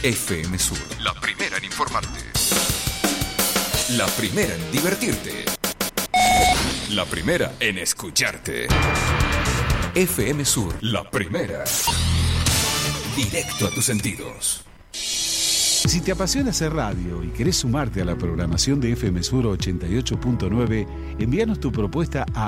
FM Sur, la primera en informarte. La primera en divertirte. La primera en escucharte. FM Sur, la primera. Directo a tus sentidos. Si te apasiona hacer radio y querés sumarte a la programación de FM Sur 88.9, envíanos tu propuesta a